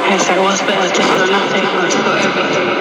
It's like, what's better, this or nothing? I just got everything.